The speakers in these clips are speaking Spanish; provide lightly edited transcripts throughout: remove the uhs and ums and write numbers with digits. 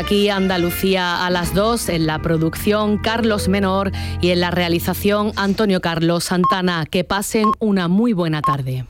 aquí Andalucía a las 2, en la producción Carlos Menor y en la realización Antonio Carlos Santana. Que pasen una muy buena tarde.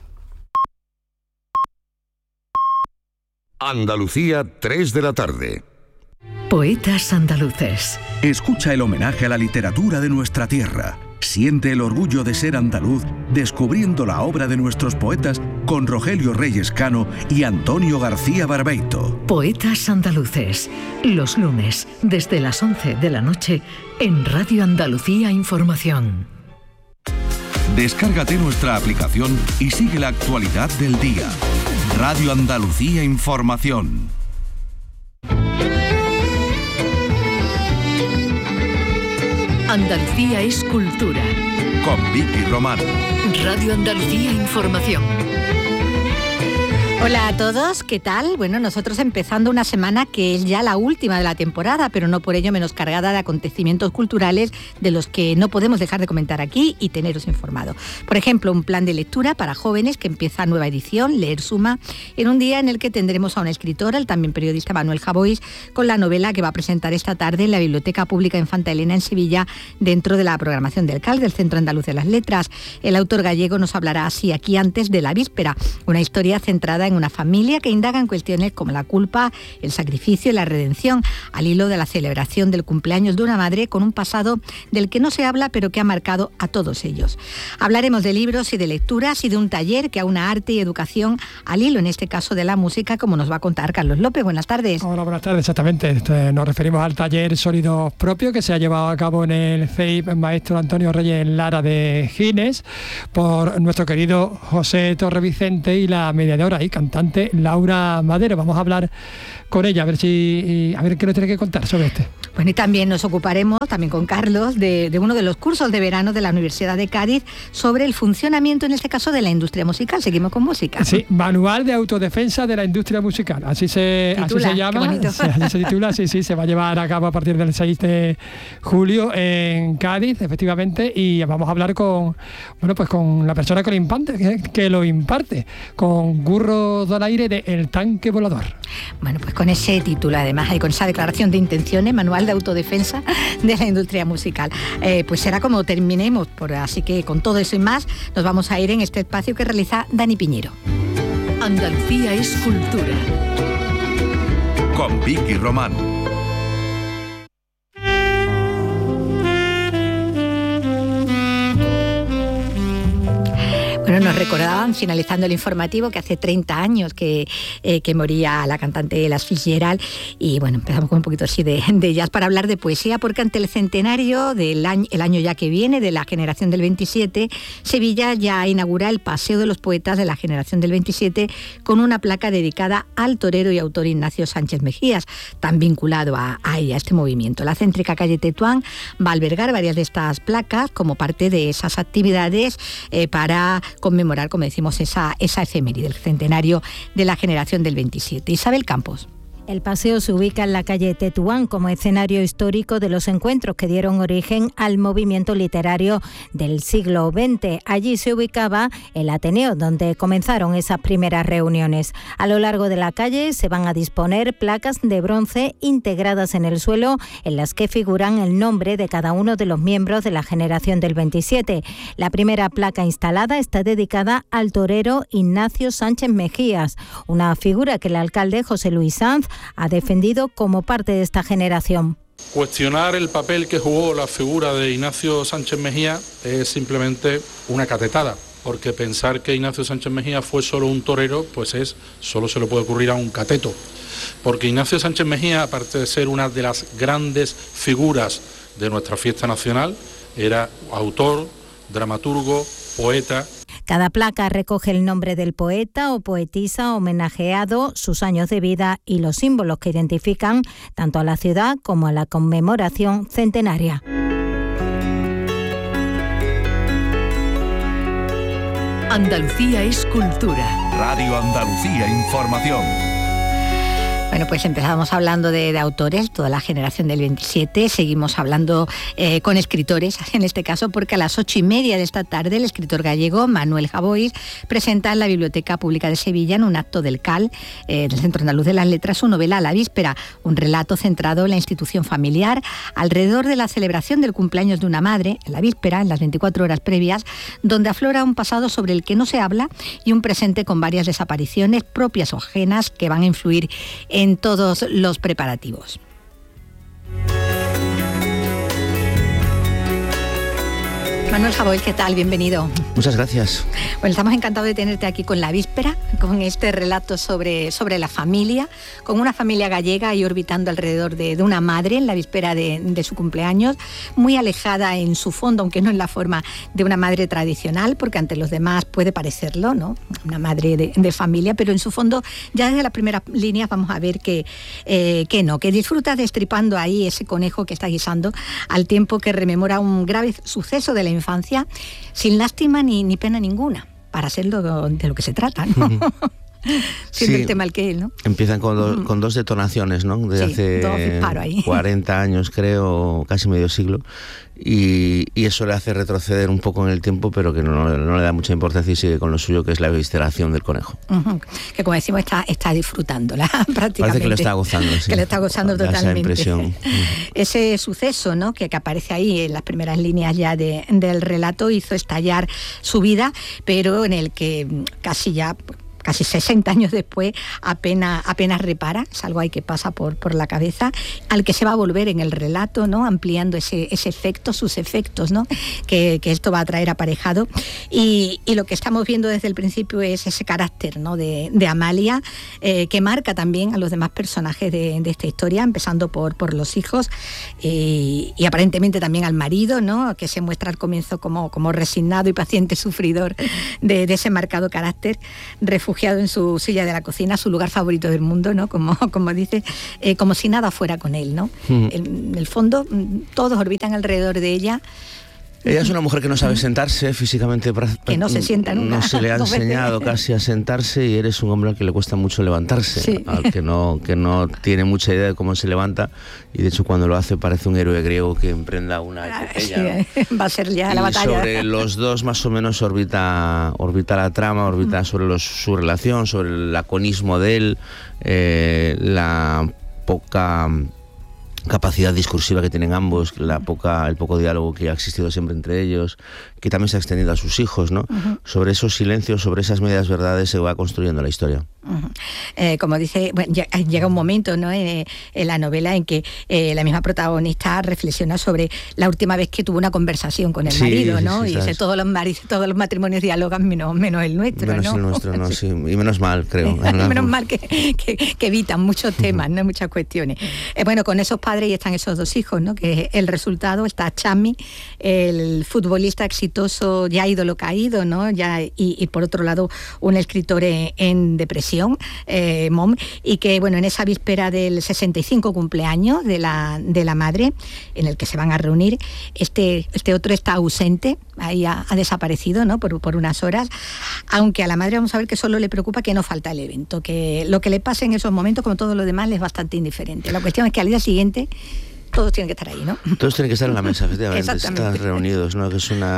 Andalucía, 3 de la tarde. Poetas andaluces. Escucha el homenaje a la literatura de nuestra tierra. Siente el orgullo de ser andaluz descubriendo la obra de nuestros poetas con Rogelio Reyes Cano y Antonio García Barbeito. Poetas andaluces. Los lunes, desde las 11 de la noche, en Radio Andalucía Información. Descárgate nuestra aplicación y sigue la actualidad del día. Radio Andalucía Información. Andalucía es cultura. Con Vicky Román. Radio Andalucía Información. Hola a todos, ¿qué tal? Bueno, nosotros empezando una semana que es ya la última de la temporada, pero no por ello menos cargada de acontecimientos culturales de los que no podemos dejar de comentar aquí y teneros informado. Por ejemplo, un plan de lectura para jóvenes que empieza nueva edición, Leer Suma, en un día en el que tendremos a una escritora, el también periodista Manuel Javois, con la novela que va a presentar esta tarde en la Biblioteca Pública Infanta Elena en Sevilla, dentro de la programación del CAL, del Centro Andaluz de las Letras. El autor gallego nos hablará así aquí antes de La Víspera, una historia centrada en una familia que indaga en cuestiones como la culpa, el sacrificio y la redención, al hilo de la celebración del cumpleaños de una madre con un pasado del que no se habla pero que ha marcado a todos ellos. Hablaremos de libros y de lecturas y de un taller que aúna arte y educación al hilo, en este caso de la música, como nos va a contar Carlos López. Buenas tardes. Hola, buenas tardes, exactamente. Nos referimos al taller Sonidos Propios que se ha llevado a cabo en el CEIP Maestro Antonio Reyes Lara de Gines por nuestro querido José Torrevicente y la mediadora y cantante Laura Madero. Vamos a hablar con ella, a ver qué nos tiene que contar sobre este. Bueno, y también nos ocuparemos, también con Carlos, de uno de los cursos de verano de la Universidad de Cádiz sobre el funcionamiento, en este caso, de la industria musical. Seguimos con música. Sí, Manual de Autodefensa de la Industria Musical. Así se llama. Así se titula, sí, se va a llevar a cabo a partir del 6 de julio en Cádiz, efectivamente, y vamos a hablar con la persona que lo imparte, con Gurro Donaire de El Tanque Volador. Bueno, pues con ese título, además, y con esa declaración de intenciones, Manual de Autodefensa de la Industria Musical. Pues será como terminemos, así que con todo eso y más, nos vamos a ir en este espacio que realiza Dani Piñero. Andalucía es cultura. Con Vicky Román. Bueno, nos recordaban, finalizando el informativo, que hace 30 años que moría la cantante Ella Fitzgerald, y bueno, empezamos con un poquito así de jazz para hablar de poesía, porque ante el centenario el año ya que viene, de la generación del 27, Sevilla ya inaugura el Paseo de los Poetas de la generación del 27, con una placa dedicada al torero y autor Ignacio Sánchez Mejías, tan vinculado a este movimiento. La céntrica calle Tetuán va a albergar varias de estas placas como parte de esas actividades para conmemorar, como decimos, esa efeméride, el centenario de la generación del 27. Isabel Campos. El paseo se ubica en la calle Tetuán como escenario histórico de los encuentros que dieron origen al movimiento literario del siglo XX. Allí se ubicaba el Ateneo, donde comenzaron esas primeras reuniones. A lo largo de la calle se van a disponer placas de bronce integradas en el suelo, en las que figuran el nombre de cada uno de los miembros de la generación del 27. La primera placa instalada está dedicada al torero Ignacio Sánchez Mejías, una figura que el alcalde José Luis Sanz ha defendido como parte de esta generación. Cuestionar el papel que jugó la figura de Ignacio Sánchez Mejía es simplemente una catetada, porque pensar que Ignacio Sánchez Mejía fue solo un torero, pues solo se le puede ocurrir a un cateto. Porque Ignacio Sánchez Mejía, aparte de ser una de las grandes figuras de nuestra fiesta nacional, era autor, dramaturgo, poeta. Cada placa recoge el nombre del poeta o poetisa homenajeado, sus años de vida y los símbolos que identifican tanto a la ciudad como a la conmemoración centenaria. Andalucía es cultura. Radio Andalucía Información. Bueno, pues empezamos hablando de autores, toda la generación del 27, seguimos hablando con escritores, en este caso, porque a las 8:30 de esta tarde el escritor gallego Manuel Javois presenta en la Biblioteca Pública de Sevilla, en un acto del CAL, del Centro Andaluz de las Letras, su novela La Víspera, un relato centrado en la institución familiar, alrededor de la celebración del cumpleaños de una madre, en la víspera, en las 24 horas previas, donde aflora un pasado sobre el que no se habla y un presente con varias desapariciones propias o ajenas que van a influir en todos los preparativos. Manuel Javois, ¿qué tal? Bienvenido. Muchas gracias. Bueno, estamos encantados de tenerte aquí con La Víspera, con este relato sobre la familia, con una familia gallega y orbitando alrededor de una madre en la víspera de su cumpleaños, muy alejada en su fondo, aunque no en la forma de una madre tradicional, porque ante los demás puede parecerlo, ¿no? Una madre de familia, pero en su fondo, ya desde las primeras líneas vamos a ver que disfruta destripando ahí ese conejo que está guisando, al tiempo que rememora un grave suceso de la infancia, sin lástima ni pena ninguna, para ser de lo que se trata, ¿no? Siempre el tema al que él, ¿no? Empiezan con dos detonaciones, ¿no? Desde hace 40 años, creo, casi medio siglo, y eso le hace retroceder un poco en el tiempo, pero que no le da mucha importancia y sigue con lo suyo, que es la evisceración del conejo. Uh-huh. Que, como decimos, está disfrutándola prácticamente. Parece que lo está gozando, sí. Que lo está gozando totalmente. Esa impresión. Ese suceso, ¿no?, que aparece ahí en las primeras líneas ya del relato, hizo estallar su vida, pero en el que casi 60 años después apenas repara, es algo ahí que pasa por la cabeza, al que se va a volver en el relato, ¿no?, ampliando ese efecto, sus efectos, ¿no?, que esto va a traer aparejado. Y lo que estamos viendo desde el principio es ese carácter, ¿no?, de Amalia, que marca también a los demás personajes de esta historia, empezando por los hijos y aparentemente también al marido, ¿no?, que se muestra al comienzo como resignado y paciente sufridor de ese marcado carácter, refugiado en su silla de la cocina, su lugar favorito del mundo, ¿no?, como dice, como si nada fuera con él, ¿no? En el fondo, todos orbitan alrededor de ella. Ella es una mujer que no sabe sentarse físicamente. Que no se sienta nunca. No se le ha enseñado casi a sentarse, y eres un hombre al que le cuesta mucho levantarse, sí. Al que no no tiene mucha idea de cómo se levanta, y de hecho cuando lo hace parece un héroe griego que emprenda una epopeya, sí, ¿no? Va a ser ya la batalla. Sobre los dos más o menos orbita la trama, sobre su relación, sobre el laconismo de él, la poca capacidad discursiva que tienen ambos, el poco diálogo que ha existido siempre entre ellos, que también se ha extendido a sus hijos, ¿no? Uh-huh. Sobre esos silencios, sobre esas medias verdades se va construyendo la historia. Uh-huh. Como dice, bueno, llega un momento, ¿no?, en la novela en que la misma protagonista reflexiona sobre la última vez que tuvo una conversación con el marido, ¿no? Sí, y dice, todos los matrimonios dialogan menos el nuestro, menos, ¿no? El nuestro, ¿no? Sí. Y menos mal, creo. Menos mal que evitan muchos temas, ¿no?, muchas cuestiones. Bueno, con esos padres y están esos dos hijos, ¿no?, que el resultado está Chami, el futbolista exitoso, ya ídolo caído, ¿no?, y por otro lado un escritor en depresión, Mom, y que, bueno, en esa víspera del 65 cumpleaños de la madre, en el que se van a reunir, este otro está ausente, ahí ha desaparecido, ¿no?, por unas horas, aunque a la madre vamos a ver que solo le preocupa que no falta el evento, que lo que le pase en esos momentos, como todo lo demás, le es bastante indiferente. La cuestión es que al día siguiente todos tienen que estar ahí, ¿no? Todos tienen que estar en la mesa, efectivamente, estar reunidos, ¿no?, que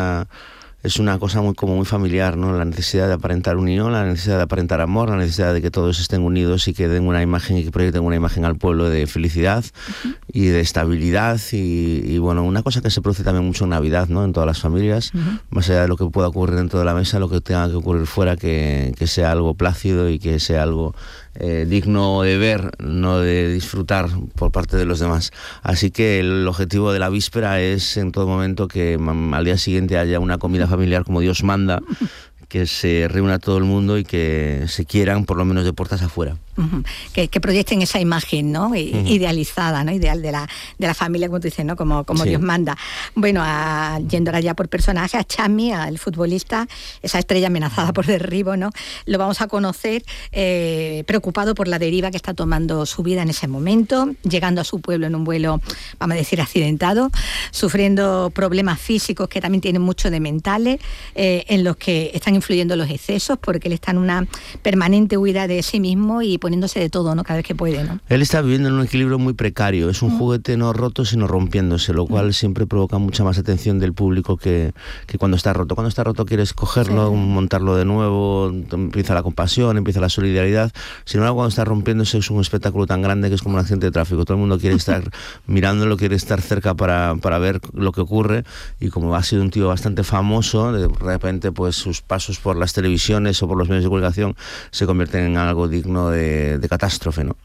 es una cosa muy familiar, ¿no? La necesidad de aparentar unión, la necesidad de aparentar amor, la necesidad de que todos estén unidos y que den una imagen y que proyecten una imagen al pueblo de felicidad, uh-huh, y de estabilidad y bueno, una cosa que se produce también mucho en Navidad, ¿no?, en todas las familias, uh-huh, más allá de lo que pueda ocurrir dentro de la mesa, lo que tenga que ocurrir fuera, que sea algo plácido y que sea algo digno de ver, no de disfrutar por parte de los demás. Así que el objetivo de la víspera es en todo momento que al día siguiente haya una comida familiar como Dios manda, que se reúna todo el mundo y que se quieran por lo menos de puertas afuera. Uh-huh. Que proyecten esa imagen, ¿no?, uh-huh, idealizada, ¿no?, ideal de la familia, como tú dices, ¿no?, como sí, Dios manda. Bueno, yendo ahora ya por personaje, a Chami, al futbolista, esa estrella amenazada por derribo, ¿no?, lo vamos a conocer preocupado por la deriva que está tomando su vida en ese momento, llegando a su pueblo en un vuelo, vamos a decir, accidentado, sufriendo problemas físicos que también tienen mucho de mentales, en los que están influyendo los excesos, porque él está en una permanente huida de sí mismo y poniéndose de todo, ¿no? Cada vez que puede, ¿no? Él está viviendo en un equilibrio muy precario. Es un juguete no roto, sino rompiéndose, lo cual siempre provoca mucha más atención del público que cuando está roto. Cuando está roto quieres cogerlo, montarlo de nuevo, empieza la compasión, empieza la solidaridad. Sin embargo, cuando está rompiéndose es un espectáculo tan grande que es como un accidente de tráfico. Todo el mundo quiere estar mirándolo, quiere estar cerca para ver lo que ocurre, y como ha sido un tío bastante famoso, de repente pues sus pasos por las televisiones o por los medios de comunicación se convierten en algo digno de catástrofe, ¿no?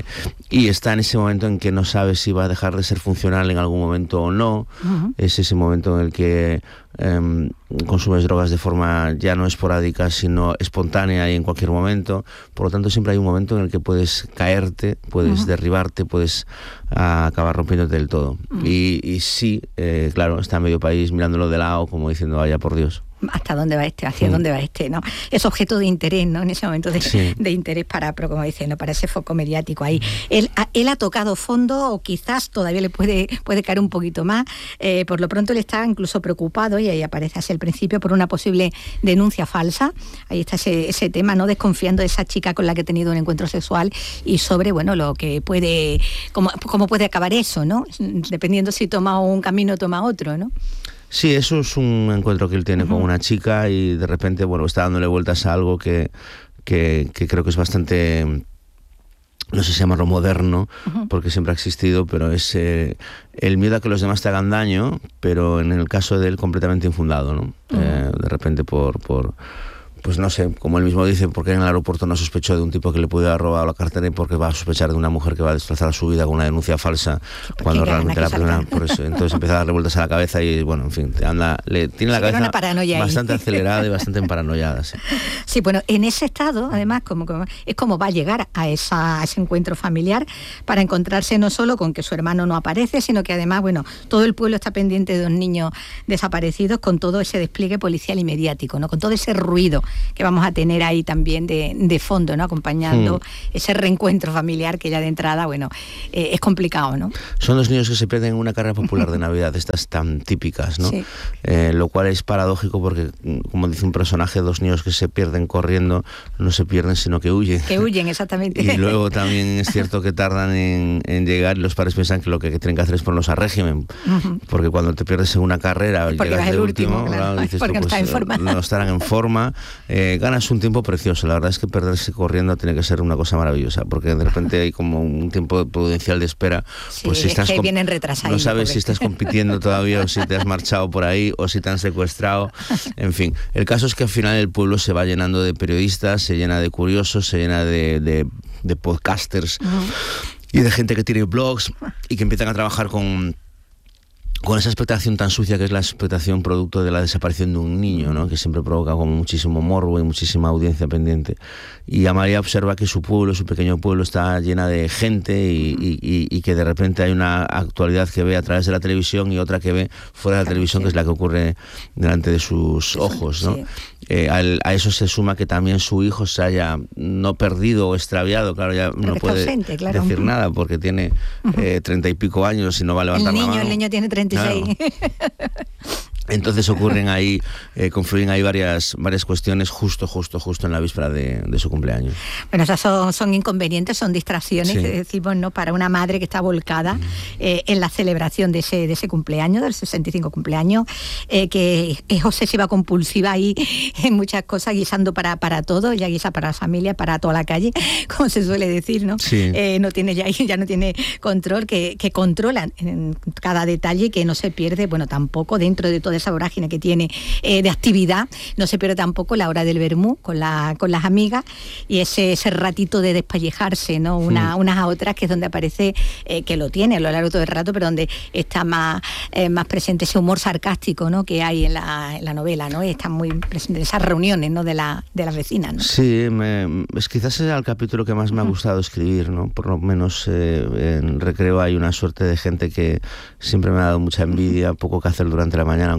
Y está en ese momento en que no sabe si va a dejar de ser funcional en algún momento o no. Es ese momento en el que consumes drogas de forma ya no esporádica, sino espontánea y en cualquier momento. Por lo tanto, siempre hay un momento en el que puedes caerte, puedes derribarte, puedes acabar rompiéndote del todo. Y sí, claro, está medio país mirándolo de lado, como diciendo, vaya por Dios. ¿Hasta dónde va este? ¿Hacia dónde va este? ¿No? Es objeto de interés, ¿no? En ese momento de interés pero como dicen, ¿no? Para ese foco mediático ahí. Él ha tocado fondo, o quizás todavía le puede caer un poquito más. Por lo pronto él está incluso preocupado, y ahí aparece hacia el principio, por una posible denuncia falsa. Ahí está ese tema, ¿no? Desconfiando de esa chica con la que ha tenido un encuentro sexual, y sobre, bueno, lo que puede, cómo puede acabar eso, ¿no? Dependiendo si toma un camino o toma otro, ¿no? Sí, eso es un encuentro que él tiene con una chica, y de repente, bueno, está dándole vueltas a algo que creo que es bastante, no sé si llamarlo moderno, porque siempre ha existido, pero es el miedo a que los demás te hagan daño, pero en el caso de él completamente infundado, ¿no? De repente pues no sé, como él mismo dice, porque en el aeropuerto no sospechó de un tipo que le pudiera haber robado la cartera, y porque va a sospechar de una mujer que va a destrozar su vida con una denuncia falsa, cuando realmente la persona, por eso, entonces empieza a darle vueltas a la cabeza, y bueno, en fin, tiene la cabeza bastante acelerada y bastante paranoiada. Sí, bueno, en ese estado, además, es como va a llegar a ese encuentro familiar, para encontrarse no solo con que su hermano no aparece, sino que además, bueno, todo el pueblo está pendiente de dos niños desaparecidos, con todo ese despliegue policial y mediático, ¿no? Con todo ese ruido que vamos a tener ahí también de fondo, ¿no? Acompañando ese reencuentro familiar, que ya de entrada, bueno, es complicado, ¿no? Son dos niños que se pierden en una carrera popular de Navidad, estas tan típicas, ¿no? Sí. Lo cual es paradójico, porque, como dice un personaje, dos niños que se pierden corriendo no se pierden, sino que huyen. Que huyen, exactamente. Y luego también es cierto que tardan en llegar, y los padres piensan que lo que tienen que hacer es ponerlos a régimen, porque cuando te pierdes en una carrera y llegas de último, claro, dices tú, pues, no estarán en forma. Ganas un tiempo precioso. La verdad es que perderse corriendo tiene que ser una cosa maravillosa, porque de repente hay como un tiempo prudencial de espera. Pues si estás vienen retrasados. No sabes si estás compitiendo todavía, o si te has marchado por ahí, o si te han secuestrado. En fin, el caso es que al final el pueblo se va llenando de periodistas, se llena de curiosos, se llena de podcasters y de gente que tiene blogs y que empiezan a trabajar con esa expectación tan sucia, que es la expectación producto de la desaparición de un niño, ¿no? Que siempre provoca como muchísimo morbo y muchísima audiencia pendiente. Y Amalia observa que su pueblo, su pequeño pueblo, está llena de gente, y que de repente hay una actualidad que ve a través de la televisión y otra que ve fuera de la televisión, que es la que ocurre delante de sus ojos, ¿no? A eso se suma que también su hijo se haya no perdido o extraviado. Claro, ya no puede decir nada, porque tiene 30 y pico años y no va a levantar la mano. El niño tiene 36. Claro. Entonces ocurren ahí, confluyen ahí varias cuestiones justo en la víspera de su cumpleaños. Bueno, esas son inconvenientes, son distracciones, decimos, ¿no? Para una madre que está volcada en la celebración de ese cumpleaños, del 65 cumpleaños, que es obsesiva compulsiva ahí en muchas cosas, guisando para todo. Ella guisa para la familia, para toda la calle, como se suele decir, ¿no? Sí. Ya no tiene control, que controlan en cada detalle, que no se pierde, bueno, tampoco dentro de toda esa vorágine que tiene de actividad, no se pierde tampoco la hora del vermú con las amigas, y ese ratito de despellejarse, ¿no? Unas a otras, que es donde aparece, que lo tiene a lo largo todo el rato, pero donde está más presente ese humor sarcástico, ¿no? Que hay en la novela, ¿no? Y está muy presente en esas reuniones, ¿no? de las vecinas, ¿no? Sí, quizás es el capítulo que más me ha gustado escribir, ¿no? Por lo menos en Recreo hay una suerte de gente que siempre me ha dado mucha envidia, poco que hacer durante la mañana, aunque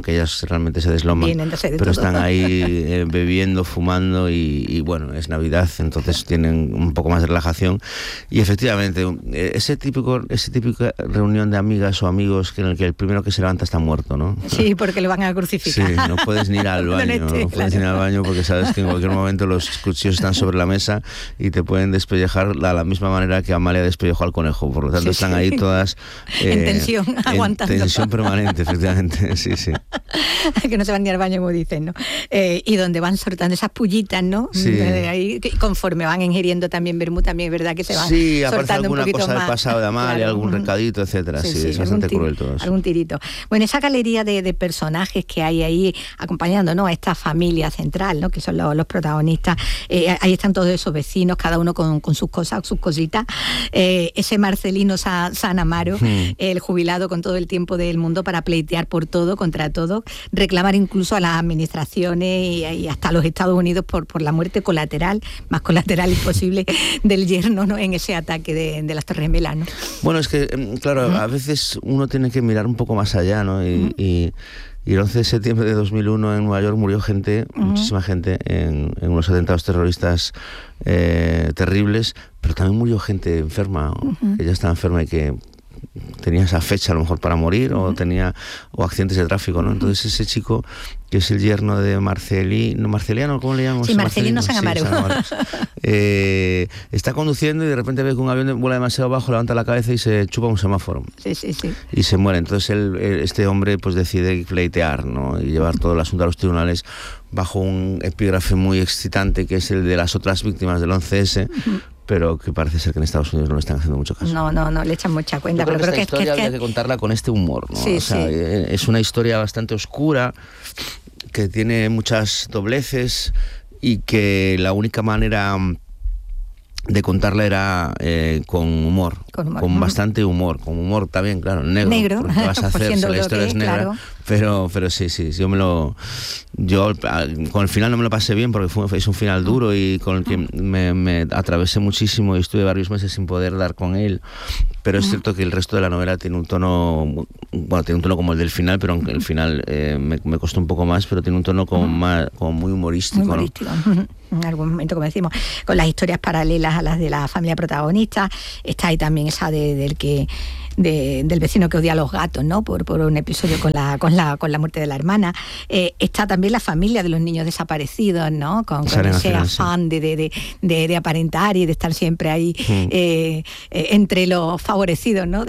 aunque ellas realmente se desloman, pero están ahí bebiendo, fumando y bueno, es Navidad, entonces tienen un poco más de relajación. Y efectivamente, ese típica reunión de amigas o amigos en el que el primero que se levanta está muerto, ¿no? Sí, porque lo van a crucificar. Sí, no puedes ni ir al baño, no puedes ir al baño porque sabes que en cualquier momento los cuchillos están sobre la mesa y te pueden despellejar de la misma manera que Amalia despellejó al conejo, por lo tanto están ahí todas en tensión, aguantando. En tensión permanente, efectivamente, sí. Que no se van ni al baño, como dicen, ¿no? Y donde van soltando esas pullitas, ¿no? Sí. Ahí, conforme van ingiriendo también vermut, también es verdad que se van soltando un poquito más. Alguna cosa del pasado de Amalia, algún recadito, etcétera. Sí, es bastante cruel todo eso. Algún tirito. Bueno, esa galería de personajes que hay ahí acompañando, ¿no?, a esta familia central, ¿no?, que son los protagonistas. Ahí están todos esos vecinos, cada uno con sus cosas, sus cositas. Ese Marcelino San Amaro, el jubilado con todo el tiempo del mundo para pleitear por todo, contra todo, reclamar incluso a las administraciones y hasta a los Estados Unidos por la muerte colateral, más colateral imposible, del yerno, ¿no?, en ese ataque de las Torres Gemelas, ¿no? Bueno, es que, claro, a veces uno tiene que mirar un poco más allá, ¿no? Y el 11 de septiembre de 2001 en Nueva York murió gente, muchísima gente, en unos atentados terroristas terribles, pero también murió gente enferma, que ya estaba enferma y que tenía esa fecha a lo mejor para morir o accidentes de tráfico, ¿no? Entonces ese chico, que es el yerno de Marceliano, ¿cómo le llamamos? Sí, Marcelino San Amaro. Está conduciendo y de repente ve que un avión vuela demasiado bajo, levanta la cabeza y se chupa un semáforo. Sí. Y se muere. Entonces este hombre pues decide pleitear, ¿no?, y llevar todo el asunto a los tribunales bajo un epígrafe muy excitante, que es el de las otras víctimas del 11S, pero que parece ser que en Estados Unidos no le están haciendo mucho caso. No le echan mucha cuenta. Pero creo que esta historia había que contarla con este humor, ¿no? Sí, es una historia bastante oscura, que tiene muchas dobleces y que la única manera de contarla era con humor, con bastante humor, con humor también, claro, negro, porque vas a hacer, la historia es negra, claro. pero sí, yo con el final no me lo pasé bien porque es un final duro y con el que me atravesé muchísimo y estuve varios meses sin poder dar con él, pero es cierto que el resto de la novela tiene un tono, como el del final, pero aunque el final me costó un poco más, pero tiene un tono como muy humorístico. Muy humorístico, ¿no? En algún momento, como decimos, con las historias paralelas a las de la familia protagonista. Está ahí también esa del vecino que odia a los gatos, ¿no?, por un episodio con la muerte de la hermana. Está también la familia de los niños desaparecidos, ¿no?, con ese afán de aparentar y de estar siempre ahí entre los favorecidos, ¿no?,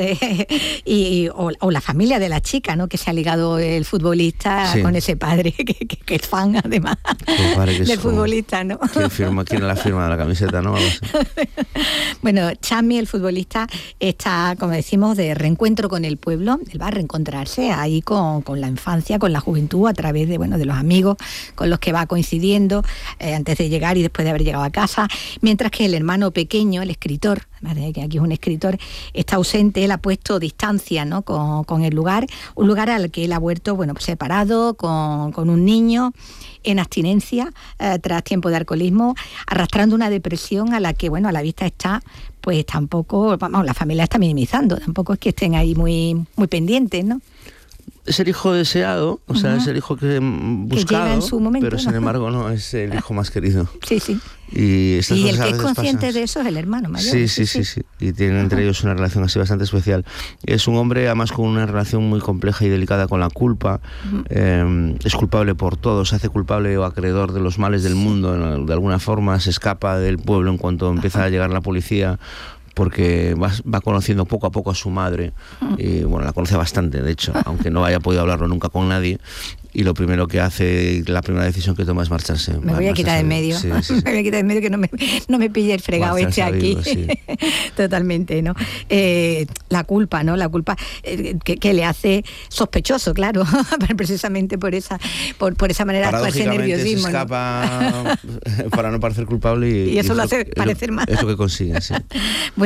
o la familia de la chica, ¿no?, que se ha ligado el futbolista con ese padre que es fan además del futbolista, ¿no? ¿Quién la firma de la camiseta, no? Bueno, Chami, el futbolista, está, como decimos, de reencuentro con el pueblo. Él va a reencontrarse ahí con la infancia, con la juventud, a través de los amigos con los que va coincidiendo antes de llegar y después de haber llegado a casa, mientras que el hermano pequeño, el escritor, que aquí es un escritor, está ausente. Él ha puesto distancia, ¿no?, con el lugar, un lugar al que él ha vuelto, separado, con un niño en abstinencia tras tiempo de alcoholismo, arrastrando una depresión a la que, a la vista está, pues tampoco, la familia está minimizando, tampoco es que estén ahí muy, muy pendientes, ¿no? Es el hijo deseado, o sea, es el hijo que buscado, llega en su momento, pero sin embargo no es el hijo más querido. Sí. Y el que es consciente pasan. De eso es el hermano mayor. Sí. Y tienen entre ellos una relación así bastante especial. Es un hombre además con una relación muy compleja y delicada con la culpa. Es culpable por todo, se hace culpable o acreedor de los males del mundo de alguna forma, se escapa del pueblo en cuanto empieza a llegar la policía, porque va conociendo poco a poco a su madre, y la conoce bastante, de hecho, aunque no haya podido hablarlo nunca con nadie, y lo primero que hace, la primera decisión que toma es marcharse. Me voy a quitar de medio, me voy a quitar de medio que no me pille el fregado aquí. Totalmente, ¿no? La culpa, ¿no? La culpa que le hace sospechoso, claro, precisamente por esa manera de actuarse, nerviosismo. Se escapa para no parecer culpable y eso lo hace parecer más. Es lo que consigue, sí. Bueno,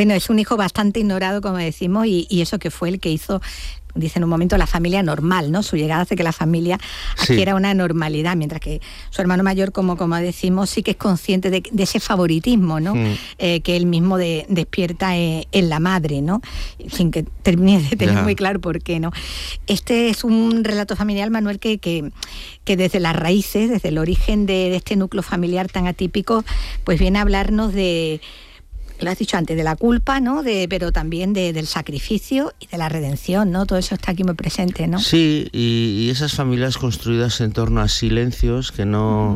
Bueno, es un hijo bastante ignorado, como decimos, y eso que fue el que hizo, dice en un momento, la familia normal, ¿no? Su llegada hace que la familia adquiera una normalidad, mientras que su hermano mayor, como decimos, sí que es consciente de ese favoritismo, ¿no? Que él mismo despierta en la madre, ¿no? Sin que termine de tener muy claro por qué, ¿no? Este es un relato familiar, Manuel, que desde las raíces, desde el origen de este núcleo familiar tan atípico, pues viene a hablarnos de, lo has dicho antes, de la culpa, ¿no? Pero también del sacrificio y de la redención, ¿no? Todo eso está aquí muy presente, ¿no? Sí, y esas familias construidas en torno a silencios que no...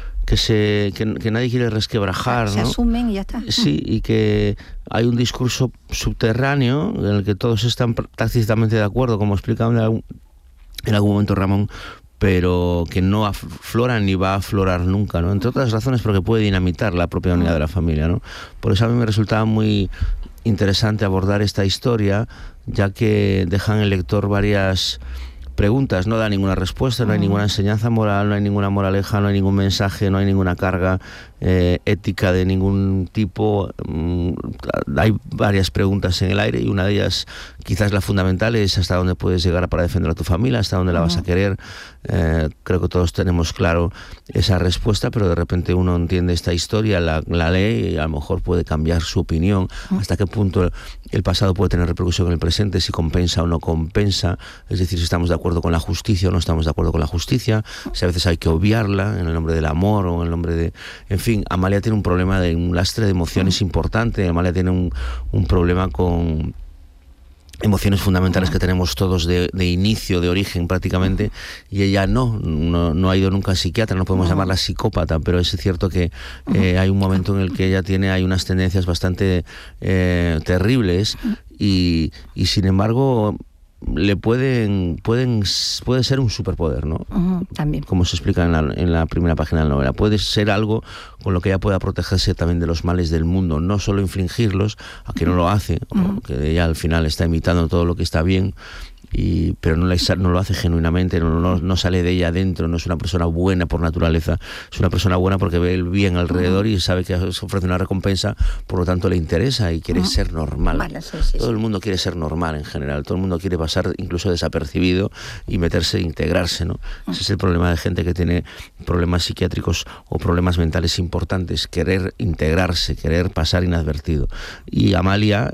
que nadie quiere resquebrajar, se ¿no? asumen y ya está. Sí, y que hay un discurso subterráneo en el que todos están tácitamente de acuerdo, como explicaba en algún momento Ramón, pero que no aflora ni va a aflorar nunca, ¿no? Entre otras razones porque puede dinamitar la propia unidad de la familia, ¿no? Por eso a mí me resultaba muy interesante abordar esta historia, ya que dejan el lector varias preguntas, no da ninguna respuesta, no hay ninguna enseñanza moral, no hay ninguna moraleja, no hay ningún mensaje, no hay ninguna carga ética de ningún tipo. Hay varias preguntas en el aire y una de ellas, quizás la fundamental, es hasta dónde puedes llegar para defender a tu familia, hasta dónde la vas a querer. Creo que todos tenemos claro esa respuesta, pero de repente uno entiende esta historia, la lee y a lo mejor puede cambiar su opinión. Hasta qué punto el pasado puede tener repercusión en el presente, si compensa o no compensa, es decir, si estamos de acuerdo con la justicia o no estamos de acuerdo con la justicia, si a veces hay que obviarla en el nombre del amor o en el nombre de... En fin, Amalia tiene un problema de un lastre de emociones importante. Amalia tiene un problema con emociones fundamentales que tenemos todos de inicio, de origen prácticamente, y ella no ha ido nunca al psiquiatra, no podemos llamarla psicópata, pero es cierto que hay un momento en el que ella hay unas tendencias bastante terribles y sin embargo puede ser un superpoder, ¿no? También. Como se explica en la primera página de la novela. Puede ser algo con lo que ella pueda protegerse también de los males del mundo, no solo infligirlos, a que no lo hace, o que ella al final está imitando todo lo que está bien, pero no lo hace genuinamente, no sale de ella adentro, no es una persona buena por naturaleza, es una persona buena porque ve el bien alrededor y sabe que se ofrece una recompensa, por lo tanto le interesa y quiere ser normal. Vale, sí. Todo el mundo quiere ser normal en general, todo el mundo quiere pasar incluso desapercibido y meterse, integrarse, ¿no? Ese es el problema de gente que tiene problemas psiquiátricos o problemas mentales importantes, querer integrarse, querer pasar inadvertido. Y Amalia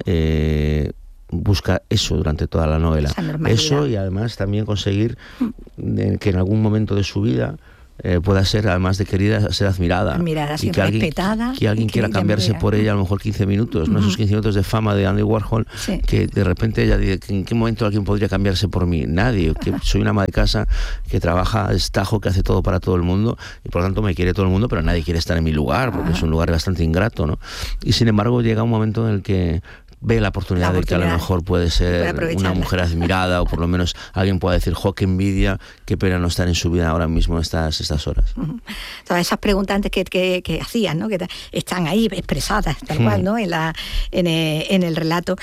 busca eso durante toda la novela, eso, y además también conseguir que en algún momento de su vida pueda ser, además de querida, ser admirada y que respetada, que alguien quiera cambiarse por ella a lo mejor 15 minutos, ¿no? Esos 15 minutos de fama de Andy Warhol, que de repente ella dice, ¿en qué momento alguien podría cambiarse por mí? Nadie, que soy una ama de casa que trabaja, es tajo, que hace todo para todo el mundo y por lo tanto me quiere todo el mundo, pero nadie quiere estar en mi lugar porque es un lugar bastante ingrato, ¿no? Y sin embargo llega un momento en el que ve la oportunidad de que a lo mejor puede ser una mujer admirada, o por lo menos alguien pueda decir, jo, qué envidia, qué pena no estar en su vida ahora mismo en estas horas. Todas esas preguntas antes que hacían, ¿no? Que están ahí expresadas tal cual, ¿no? En el relato.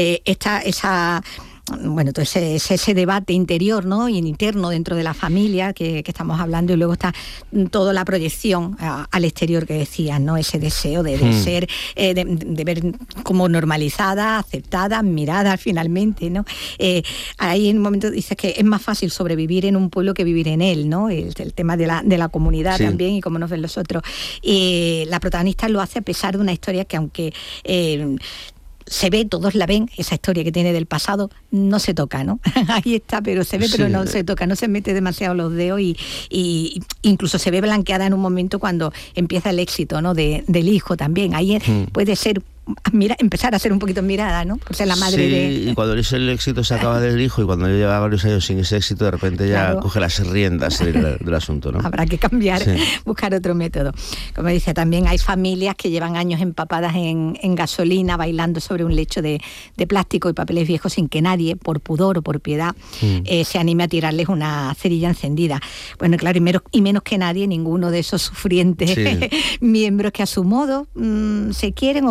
Bueno, entonces ese debate interior, ¿no? Y interno dentro de la familia que estamos hablando, y luego está toda la proyección al exterior que decías, ¿no? Ese deseo de ser, de ver como normalizada, aceptada, admirada finalmente, ¿no? Ahí en un momento dices que es más fácil sobrevivir en un pueblo que vivir en él, ¿no? El tema de la comunidad también y cómo nos ven los otros. La protagonista lo hace a pesar de una historia que, aunque se ve, todos la ven, esa historia que tiene del pasado, no se toca, ¿no? Ahí está, pero se ve, pero no se toca, no se mete demasiado los dedos y incluso se ve blanqueada en un momento cuando empieza el éxito, ¿no? Del hijo también. Ahí puede ser empezar a ser un poquito admirada, ¿no? Por ser la madre de... y cuando el éxito se acaba del hijo y cuando lleva varios años sin ese éxito, de repente ya coge las riendas del asunto, ¿no? Habrá que cambiar, buscar otro método. Como dice, también hay familias que llevan años empapadas en gasolina, bailando sobre un lecho de plástico y papeles viejos sin que nadie, por pudor o por piedad, se anime a tirarles una cerilla encendida. Bueno, claro, y menos que nadie, ninguno de esos sufrientes miembros que a su modo se quieren o prefieren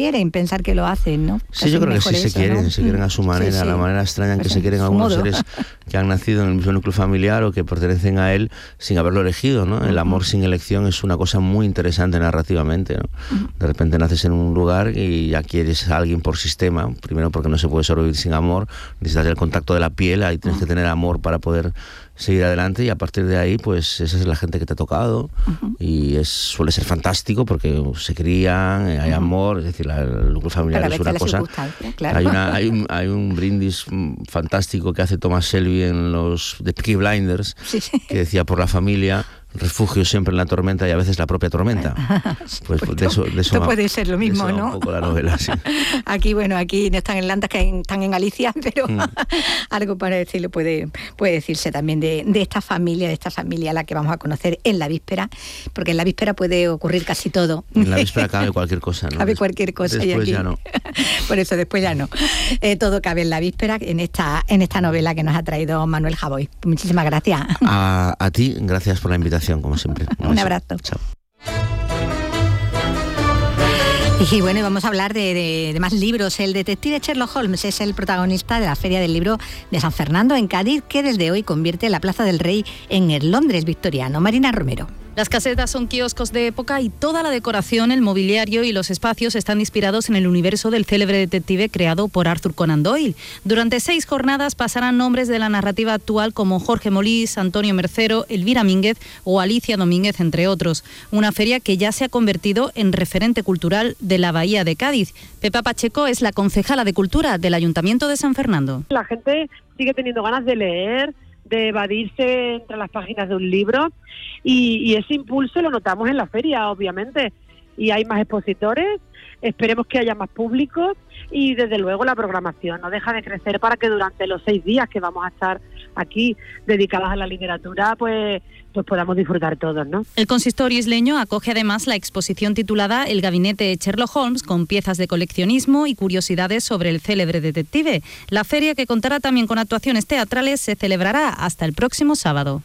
quieren pensar que lo hacen, ¿no? Sí, yo creo que sí se quieren, ¿no? Se quieren a su manera, la manera extraña en que se quieren algunos seres que han nacido en el mismo núcleo familiar o que pertenecen a él sin haberlo elegido, ¿no? El amor sin elección es una cosa muy interesante narrativamente, ¿no? De repente naces en un lugar y ya quieres a alguien por sistema, primero porque no se puede sobrevivir sin amor, necesitas el contacto de la piel, ahí tienes que tener amor para poder seguir adelante, y a partir de ahí pues esa es la gente que te ha tocado, y suele ser fantástico porque se crían, hay amor, es decir, el núcleo familiar es una cosa, claro. hay un brindis fantástico que hace Thomas Shelby en los de Peaky Blinders, que decía: por la familia, refugio siempre en la tormenta y a veces la propia tormenta. Pues de eso esto puede ser lo mismo, ¿no? Un poco la novela, sí. Aquí no están en Landas, que están en Galicia, pero algo para decirlo puede decirse también de esta familia a la que vamos a conocer en la víspera, porque en la víspera puede ocurrir casi todo. En la víspera cabe cualquier cosa, ¿no? Cabe cualquier cosa. Después y aquí, ya no. Por eso después ya no. Todo cabe en la víspera, en esta novela que nos ha traído Manuel Javoy. Muchísimas gracias. A ti, gracias por la invitación, como siempre. Un abrazo. Chao. Y bueno, vamos a hablar de más libros. El detective Sherlock Holmes es el protagonista de la Feria del Libro de San Fernando en Cádiz, que desde hoy convierte la Plaza del Rey en el Londres victoriano. Marina Romero. Las casetas son kioscos de época y toda la decoración, el mobiliario y los espacios están inspirados en el universo del célebre detective creado por Arthur Conan Doyle. Durante 6 jornadas pasarán nombres de la narrativa actual como Jorge Molís, Antonio Mercero, Elvira Mínguez o Alicia Domínguez, entre otros. Una feria que ya se ha convertido en referente cultural de la Bahía de Cádiz. Pepa Pacheco es la concejala de Cultura del Ayuntamiento de San Fernando. La gente sigue teniendo ganas de leer, de evadirse entre las páginas de un libro, y ese impulso lo notamos en la feria, obviamente, y hay más expositores, esperemos que haya más público, y desde luego la programación no deja de crecer para que durante los 6 días que vamos a estar aquí dedicadas a la literatura, pues podamos disfrutar todos, ¿no? El consistorio isleño acoge además la exposición titulada El gabinete de Sherlock Holmes, con piezas de coleccionismo y curiosidades sobre el célebre detective. La feria, que contará también con actuaciones teatrales, se celebrará hasta el próximo sábado.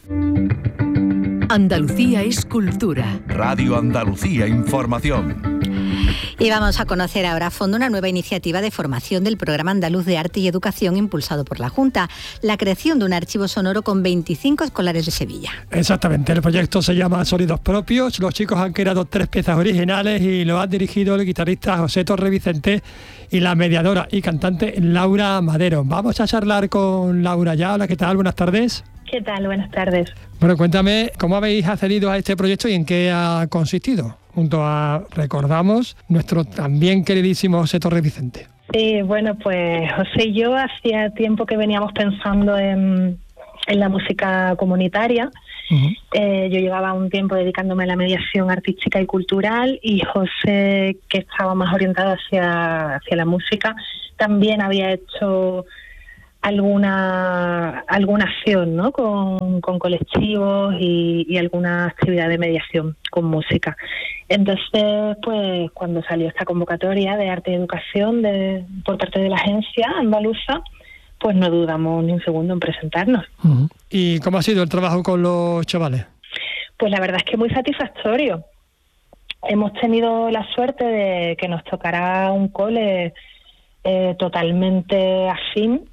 Andalucía es cultura. Radio Andalucía Información. Y vamos a conocer ahora a fondo una nueva iniciativa de formación del Programa Andaluz de Arte y Educación impulsado por la Junta, la creación de un archivo sonoro con 25 escolares de Sevilla. Exactamente, el proyecto se llama Sonidos Propios. Los chicos han creado 3 piezas originales y lo han dirigido el guitarrista José Torre Vicente y la mediadora y cantante Laura Madero. Vamos a charlar con Laura ya. Hola, ¿qué tal? Buenas tardes. ¿Qué tal? Buenas tardes. Bueno, cuéntame, ¿cómo habéis accedido a este proyecto y en qué ha consistido? Junto a, recordamos, nuestro también queridísimo José Torre Vicente. Sí, bueno, pues José y yo hacía tiempo que veníamos pensando en la música comunitaria. Yo llevaba un tiempo dedicándome a la mediación artística y cultural, y José, que estaba más orientado hacia la música, también había hecho alguna acción, ¿no? con colectivos y alguna actividad de mediación con música. Entonces, pues cuando salió esta convocatoria de arte y educación por parte de la agencia andaluza, pues no dudamos ni un segundo en presentarnos. ¿Y cómo ha sido el trabajo con los chavales? Pues la verdad es que muy satisfactorio. Hemos tenido la suerte de que nos tocará un cole totalmente afín,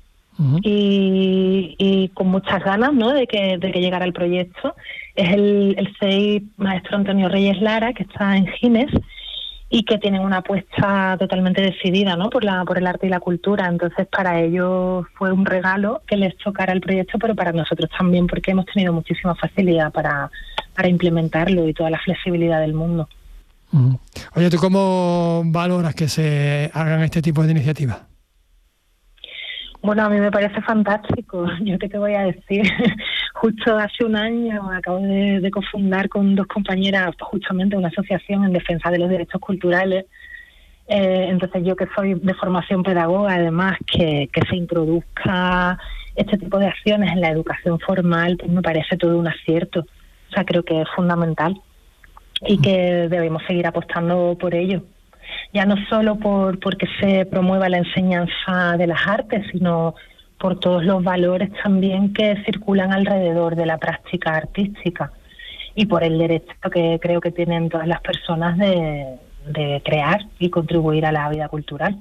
y con muchas ganas, ¿no?, de que llegara el proyecto. Es el CEI Maestro Antonio Reyes Lara, que está en Gines, y que tienen una apuesta totalmente decidida, ¿no?, por el arte y la cultura. Entonces, para ellos fue un regalo que les tocara el proyecto, pero para nosotros también, porque hemos tenido muchísima facilidad para implementarlo y toda la flexibilidad del mundo. Oye, ¿tú cómo valoras que se hagan este tipo de iniciativas? Bueno, a mí me parece fantástico. Yo qué te voy a decir. Justo hace un año acabo de cofundar con 2 compañeras justamente una asociación en defensa de los derechos culturales. Entonces yo, que soy de formación pedagoga, además, que se introduzca este tipo de acciones en la educación formal, pues me parece todo un acierto. O sea, creo que es fundamental y que debemos seguir apostando por ello. Ya no solo porque se promueva la enseñanza de las artes, sino por todos los valores también que circulan alrededor de la práctica artística, y por el derecho que creo que tienen todas las personas de crear y contribuir a la vida cultural.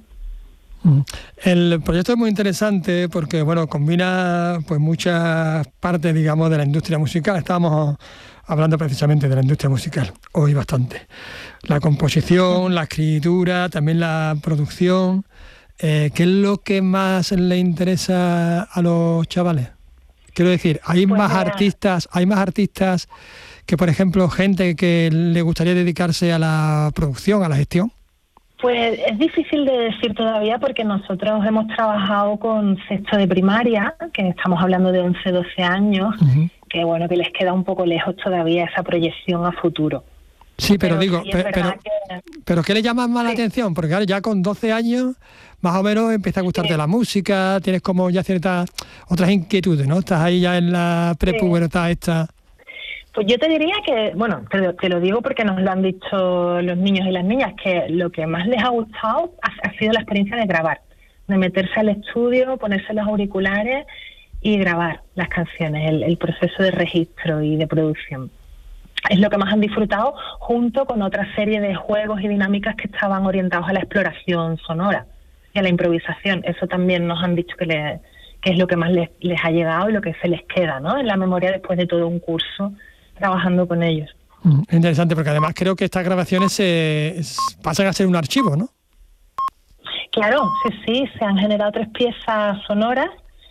El proyecto es muy interesante porque, bueno, combina pues muchas partes, digamos, de la industria musical. Estábamos hablando precisamente de la industria musical hoy bastante. La composición, la escritura, también la producción. ¿Qué es lo que más le interesa a los chavales? Quiero decir, hay más artistas que, por ejemplo, gente que le gustaría dedicarse a la producción, a la gestión. Pues es difícil de decir todavía porque nosotros hemos trabajado con sexto de primaria, que estamos hablando de 11, 12 años, que bueno, que les queda un poco lejos todavía esa proyección a futuro. Sí, pero digo, sí, pero ¿qué le llama más la atención? Porque claro, ya con 12 años más o menos empieza a gustarte la música, tienes como ya ciertas otras inquietudes, ¿no? Estás ahí ya en la prepubertad esta. Pues yo te diría que, bueno, te lo digo porque nos lo han dicho los niños y las niñas, que lo que más les ha gustado ha sido la experiencia de grabar, de meterse al estudio, ponerse los auriculares y grabar las canciones, el proceso de registro y de producción. Es lo que más han disfrutado, junto con otra serie de juegos y dinámicas que estaban orientados a la exploración sonora y a la improvisación. Eso también nos han dicho que es lo que más les ha llegado y lo que se les queda, ¿no?, en la memoria después de todo un curso trabajando con ellos. Interesante, porque además creo que estas grabaciones pasan a ser un archivo, ¿no? Claro, sí, se han generado 3 piezas sonoras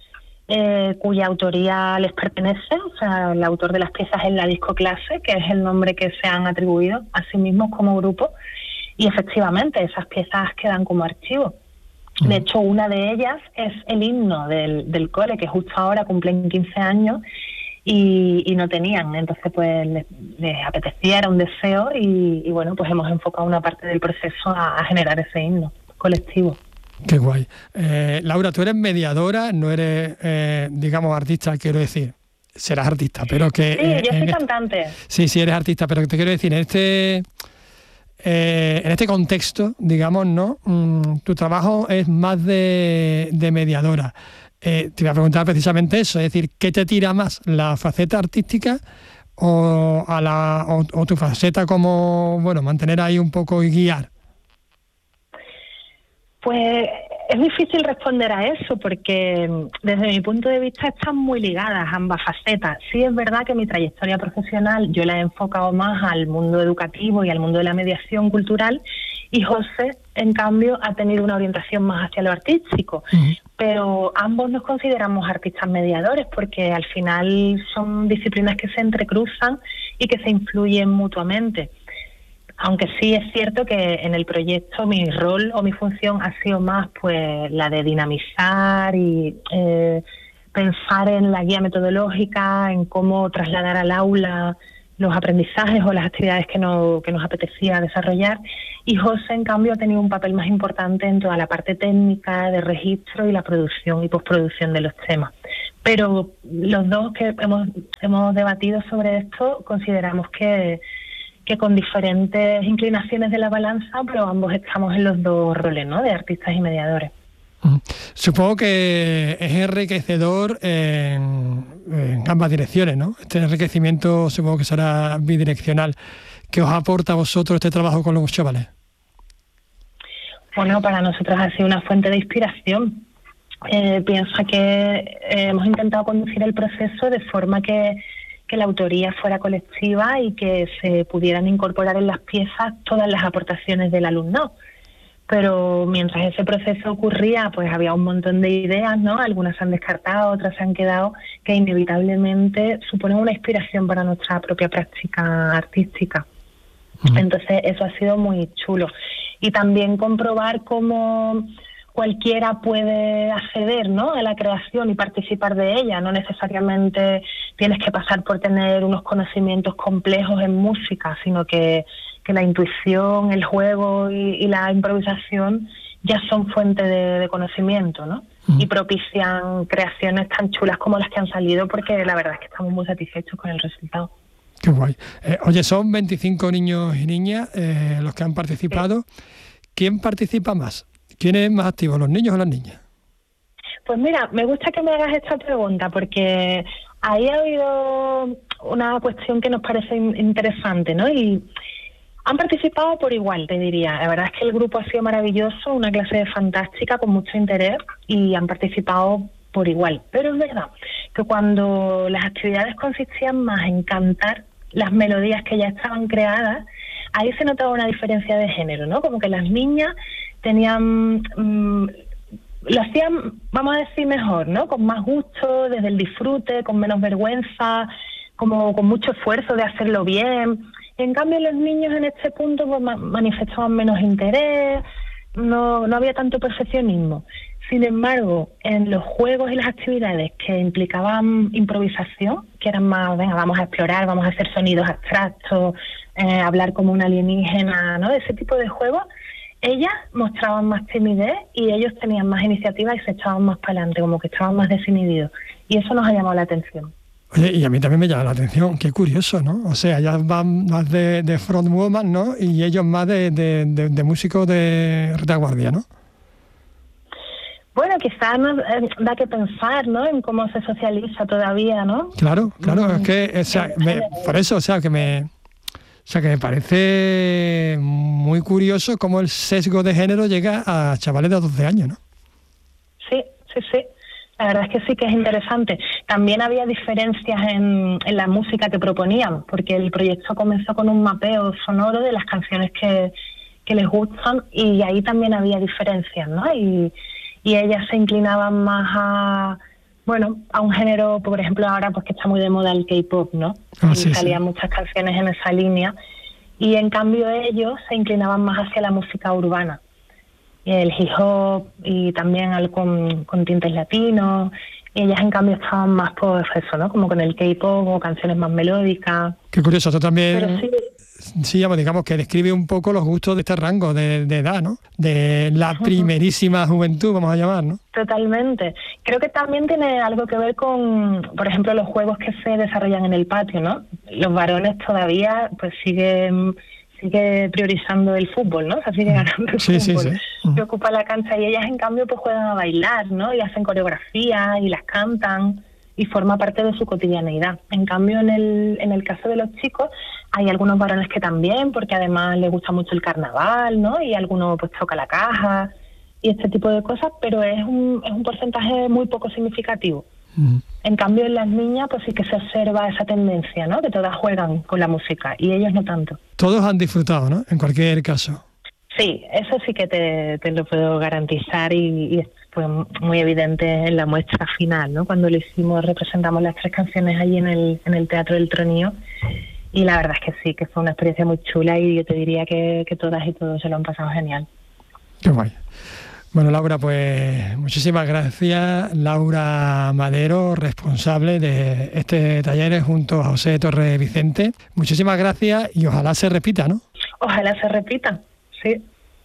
cuya autoría les pertenece. O sea, el autor de las piezas es la Disco Clase, que es el nombre que se han atribuido a sí mismos como grupo, y efectivamente esas piezas quedan como archivo. De hecho, una de ellas es el himno del cole, que justo ahora cumplen 15 años, y no tenían, entonces pues les apetecía, era un deseo, y bueno, pues hemos enfocado una parte del proceso a generar ese himno colectivo. Qué guay. Laura, tú eres mediadora, no eres, digamos, artista, quiero decir. Serás artista, pero que... Sí, yo soy cantante. Sí, eres artista, pero te quiero decir, en este contexto, digamos, ¿no? Tu trabajo es más de mediadora. Te iba a preguntar precisamente eso, es decir, ¿qué te tira más, la faceta artística o tu faceta como, bueno, mantener ahí un poco y guiar? Pues es difícil responder a eso porque desde mi punto de vista están muy ligadas ambas facetas. Sí es verdad que mi trayectoria profesional yo la he enfocado más al mundo educativo y al mundo de la mediación cultural, y José, en cambio, ha tenido una orientación más hacia lo artístico. Pero ambos nos consideramos artistas mediadores porque al final son disciplinas que se entrecruzan y que se influyen mutuamente. Aunque sí es cierto que en el proyecto mi rol o mi función ha sido más pues la de dinamizar y pensar en la guía metodológica, en cómo trasladar al aula los aprendizajes o las actividades que nos apetecía desarrollar. Y José, en cambio, ha tenido un papel más importante en toda la parte técnica de registro y la producción y postproducción de los temas. Pero los dos que hemos debatido sobre esto consideramos que con diferentes inclinaciones de la balanza, pero ambos estamos en los dos roles, ¿no?, de artistas y mediadores. Supongo que es enriquecedor en ambas direcciones, ¿no? Este enriquecimiento supongo que será bidireccional. ¿Qué os aporta a vosotros este trabajo con los chavales? Bueno, para nosotros ha sido una fuente de inspiración. Piensa que hemos intentado conducir el proceso de forma que la autoría fuera colectiva y que se pudieran incorporar en las piezas todas las aportaciones del alumnado. Pero mientras ese proceso ocurría, pues había un montón de ideas, ¿no? Algunas se han descartado, otras se han quedado, que inevitablemente suponen una inspiración para nuestra propia práctica artística. Entonces eso ha sido muy chulo. Y también comprobar cómo cualquiera puede acceder, ¿no?, a la creación y participar de ella. No necesariamente tienes que pasar por tener unos conocimientos complejos en música, sino que la intuición, el juego y la improvisación ya son fuente de conocimiento, ¿no? Y propician creaciones tan chulas como las que han salido, porque la verdad es que estamos muy satisfechos con el resultado. Qué guay. Oye, son 25 niños y niñas los que han participado. Sí. ¿Quién participa más? ¿Quién es más activo, los niños o las niñas? Pues mira, me gusta que me hagas esta pregunta porque ahí ha habido una cuestión que nos parece interesante, ¿no? Y Han participado por igual, te diría. La verdad es que el grupo ha sido maravilloso, una clase fantástica con mucho interés y han participado por igual. Pero es verdad que cuando las actividades consistían más en cantar las melodías que ya estaban creadas, ahí se notaba una diferencia de género, ¿no? Como que las niñas tenían... lo hacían, vamos a decir, mejor, ¿no? Con más gusto, desde el disfrute, con menos vergüenza, como con mucho esfuerzo de hacerlo bien. En cambio, los niños en este punto pues, manifestaban menos interés, no había tanto perfeccionismo. Sin embargo, en los juegos y las actividades que implicaban improvisación, que eran más, venga, vamos a explorar, vamos a hacer sonidos abstractos, hablar como un alienígena, ¿no? Ese tipo de juegos, ellas mostraban más timidez y ellos tenían más iniciativa y se echaban más para adelante, como que estaban más desinhibidos. Y eso nos ha llamado la atención. Oye, y a mí también me llama la atención, qué curioso, ¿no? O sea, ellas van más de frontwoman, ¿no? Y ellos más de músicos de retaguardia, ¿no? Bueno, quizás nos da que pensar, ¿no? En cómo se socializa todavía, ¿no? Claro, es que, o sea, por eso, o sea, que me parece muy curioso cómo el sesgo de género llega a chavales de 12 años, ¿no? Sí. La verdad es que sí que es interesante. También había diferencias en la música que proponían, porque el proyecto comenzó con un mapeo sonoro de las canciones que les gustan y ahí también había diferencias, ¿no? Y ellas se inclinaban más a un género, por ejemplo, ahora pues que está muy de moda el K-pop, ¿no? Salían muchas canciones en esa línea y en cambio ellos se inclinaban más hacia la música urbana. El hip hop y también algo con tintes latinos, y ellas en cambio estaban más por eso, ¿no? Como con el K-pop o canciones más melódicas. Qué curioso, esto también. Pero sí, digamos que describe un poco los gustos de este rango de edad, ¿no? De la primerísima juventud, vamos a llamar, ¿no? Totalmente. Creo que también tiene algo que ver con, por ejemplo, los juegos que se desarrollan en el patio, ¿no? Los varones todavía pues sigue priorizando el fútbol, ¿no? O sea, sigue ganando el fútbol. Sí. Que ocupa la cancha y ellas en cambio pues juegan a bailar, ¿no? Y hacen coreografías y las cantan y forma parte de su cotidianeidad. En cambio, en el caso de los chicos hay algunos varones que también, porque además les gusta mucho el carnaval, ¿no? Y algunos pues toca la caja y este tipo de cosas, pero es un porcentaje muy poco significativo. En cambio, en las niñas pues sí que se observa esa tendencia, ¿no? Que todas juegan con la música y ellos no tanto. Todos han disfrutado, ¿no? En cualquier caso. Sí, eso sí que te lo puedo garantizar y fue muy evidente en la muestra final, ¿no? Cuando lo hicimos, representamos las 3 canciones allí en el Teatro del Tronío y la verdad es que sí, que fue una experiencia muy chula y yo te diría que todas y todos se lo han pasado genial. Qué guay. Bueno, Laura, pues muchísimas gracias. Laura Madero, responsable de este taller junto a José Torres Vicente. Muchísimas gracias y ojalá se repita, ¿no? Ojalá se repita, sí.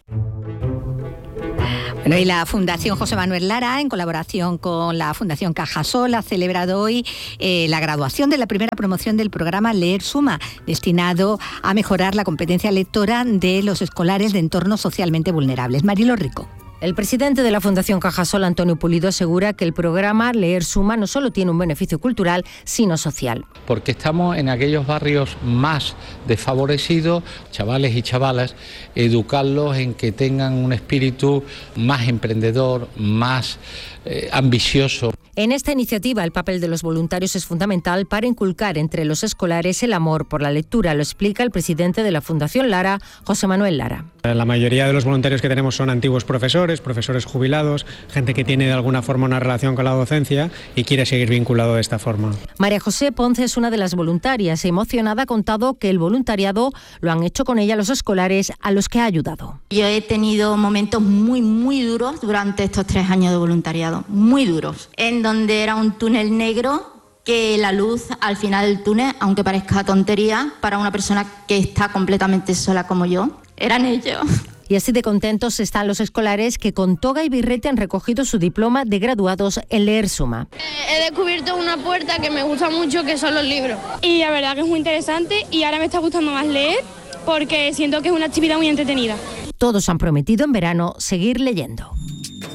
Bueno, y la Fundación José Manuel Lara, en colaboración con la Fundación Cajasol, ha celebrado hoy la graduación de la primera promoción del programa Leer Suma, destinado a mejorar la competencia lectora de los escolares de entornos socialmente vulnerables. Marilo Rico. El presidente de la Fundación Cajasol, Antonio Pulido, asegura que el programa Leer Suma no solo tiene un beneficio cultural, sino social. Porque estamos en aquellos barrios más desfavorecidos, chavales y chavalas, educarlos en que tengan un espíritu más emprendedor, más ambicioso. En esta iniciativa, el papel de los voluntarios es fundamental para inculcar entre los escolares el amor por la lectura, lo explica el presidente de la Fundación Lara, José Manuel Lara. La mayoría de los voluntarios que tenemos son antiguos profesores jubilados, gente que tiene de alguna forma una relación con la docencia y quiere seguir vinculado de esta forma. María José Ponce es una de las voluntarias. Emocionada ha contado que el voluntariado lo han hecho con ella los escolares a los que ha ayudado. Yo he tenido momentos muy duros durante estos 3 años de voluntariado, muy duros, en donde era un túnel negro que la luz al final del túnel, aunque parezca tontería, para una persona que está completamente sola como yo, eran ellos. Y así de contentos están los escolares que con toga y birrete han recogido su diploma de graduados en Leer Suma. He descubierto una puerta que me gusta mucho, que son los libros. Y la verdad que es muy interesante y ahora me está gustando más leer porque siento que es una actividad muy entretenida. Todos han prometido en verano seguir leyendo.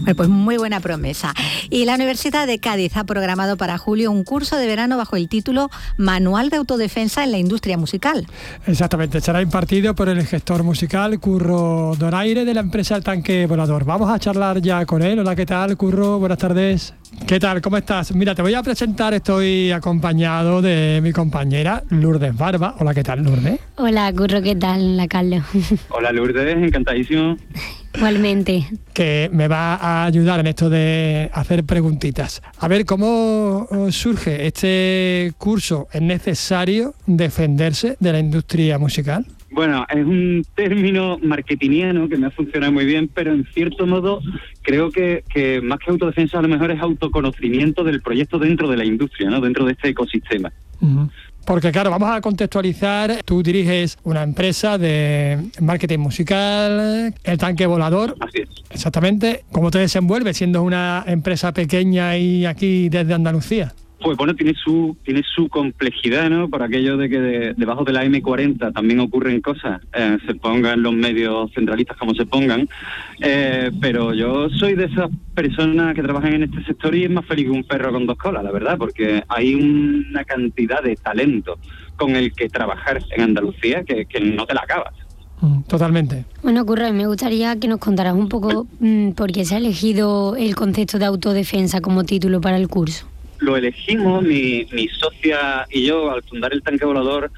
Bueno, pues muy buena promesa. Y la Universidad de Cádiz ha programado para julio un curso de verano bajo el título Manual de Autodefensa en la Industria Musical. Exactamente, será impartido por el gestor musical Curro Donaire de la empresa El Tanque Volador. Vamos a charlar ya con él. Hola, ¿qué tal, Curro? Buenas tardes. ¿Qué tal? ¿Cómo estás? Mira, te voy a presentar, estoy acompañado de mi compañera Lourdes Barba. Hola, ¿qué tal, Lourdes? Hola, Curro, ¿qué tal? Hola, Carlos. Hola, Lourdes, encantadísimo. Igualmente. Que me va a ayudar en esto de hacer preguntitas. A ver, ¿cómo surge este curso? ¿Es necesario defenderse de la industria musical? Bueno, es un término marketingiano que me ha funcionado muy bien, pero en cierto modo creo que más que autodefensa a lo mejor es autoconocimiento del proyecto dentro de la industria, ¿no? Dentro de este ecosistema. Uh-huh. Porque claro, vamos a contextualizar, tú diriges una empresa de marketing musical, El Tanque Volador. Así es. Exactamente. ¿Cómo te desenvuelves siendo una empresa pequeña y aquí desde Andalucía? Pues bueno, tiene su complejidad, ¿no? Por aquello de que debajo de la M40 también ocurren cosas, se pongan los medios centralistas como se pongan, pero yo soy de esas personas que trabajan en este sector y es más feliz que un perro con dos colas, la verdad, porque hay una cantidad de talento con el que trabajar en Andalucía que no te la acabas. Totalmente. Bueno, Curro, me gustaría que nos contaras un poco por qué se ha elegido el concepto de autodefensa como título para el curso. Lo elegimos mi socia y yo al fundar El Tanque Volador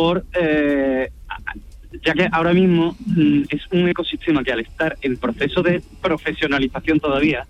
ya que ahora mismo es un ecosistema que al estar en proceso de profesionalización todavía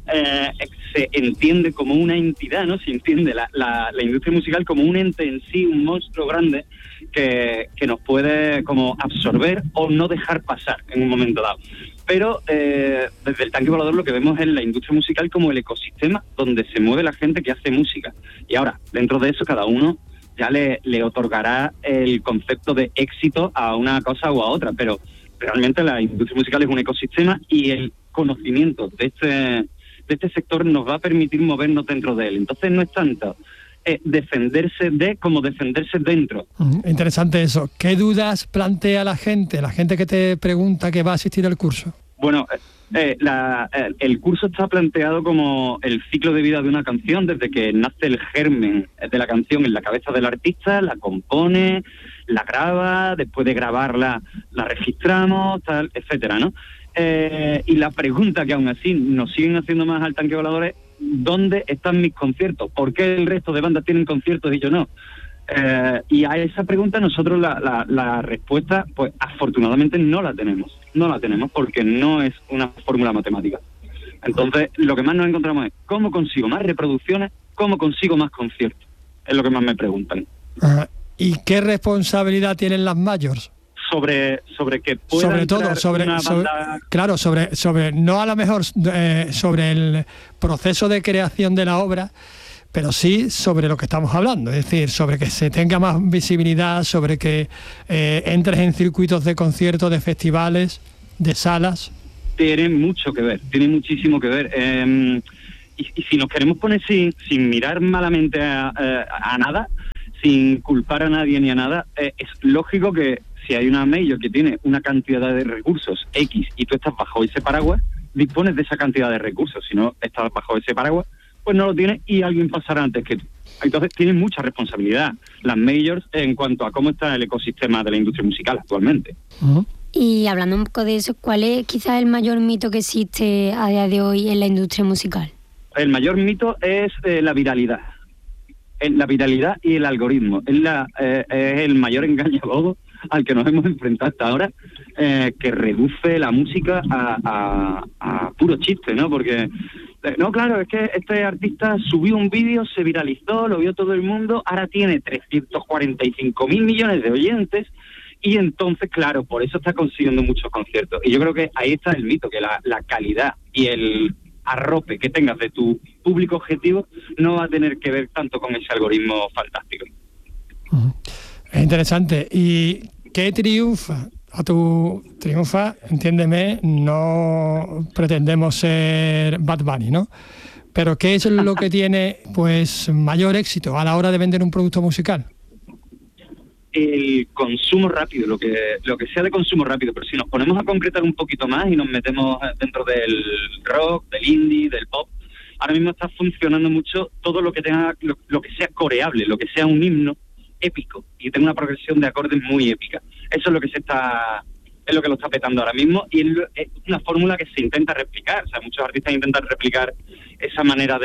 se entiende como una entidad, ¿no? Se entiende la industria musical como un ente en sí, un monstruo grande que nos puede como absorber o no dejar pasar en un momento dado. Pero desde El Tanque Volador lo que vemos es la industria musical como el ecosistema donde se mueve la gente que hace música. Y ahora, dentro de eso, cada uno ya le otorgará el concepto de éxito a una cosa o a otra. Pero realmente la industria musical es un ecosistema y el conocimiento de este sector nos va a permitir movernos dentro de él. Entonces no es tanto defenderse de como defenderse dentro. Interesante eso. ¿Qué dudas plantea la gente que te pregunta que va a asistir al curso? Bueno, el curso está planteado como el ciclo de vida de una canción, desde que nace el germen de la canción en la cabeza del artista, la compone, la graba, después de grabarla la registramos, tal, etcétera, ¿no? Y la pregunta que aún así nos siguen haciendo más al Tanque Volador es ¿dónde están mis conciertos? ¿Por qué el resto de bandas tienen conciertos y yo no? Y a esa pregunta nosotros la respuesta, pues afortunadamente no la tenemos porque no es una fórmula matemática. Entonces lo que más nos encontramos es ¿cómo consigo más reproducciones? ¿Cómo consigo más conciertos? Es lo que más me preguntan. ¿Y qué responsabilidad tienen las mayors? Sobre que pueda sobre todo sobre no a lo mejor sobre el proceso de creación de la obra, pero sí sobre lo que estamos hablando, es decir, sobre que se tenga más visibilidad, sobre que entres en circuitos de conciertos, de festivales, de salas. Tiene mucho que ver, tiene muchísimo que ver. Y si nos queremos poner sin mirar malamente a nada, sin culpar a nadie ni a nada, es lógico que si hay una major que tiene una cantidad de recursos X y tú estás bajo ese paraguas, dispones de esa cantidad de recursos. Si no estás bajo ese paraguas, pues no lo tienes y alguien pasará antes que tú. Entonces tienen mucha responsabilidad las majors en cuanto a cómo está el ecosistema de la industria musical actualmente. Uh-huh. Y hablando un poco de eso, ¿cuál es quizás el mayor mito que existe a día de hoy en la industria musical? El mayor mito es la viralidad. La viralidad y el algoritmo. Es el mayor engaño al que nos hemos enfrentado hasta ahora, que reduce la música a puro chiste, ¿no? Porque, no, claro, es que este artista subió un vídeo, se viralizó, lo vio todo el mundo, ahora tiene 345.000 millones de oyentes y entonces, claro, por eso está consiguiendo muchos conciertos. Y yo creo que ahí está el mito, que la calidad y el arrope que tengas de tu público objetivo no va a tener que ver tanto con ese algoritmo fantástico. Uh-huh. Es interesante. ¿Y qué triunfa? Triunfa, entiéndeme, no pretendemos ser Bad Bunny, ¿no? Pero ¿qué es lo que tiene pues mayor éxito a la hora de vender un producto musical? el consumo rápido, lo que sea de consumo rápido, pero si nos ponemos a concretar un poquito más y nos metemos dentro del rock, del indie, del pop, ahora mismo está funcionando mucho todo lo que tenga, lo que sea coreable, lo que sea un himno épico y tenga una progresión de acordes muy épica. Eso es lo que es lo que lo está petando ahora mismo, y es una fórmula que se intenta replicar. O sea, muchos artistas intentan replicar esa manera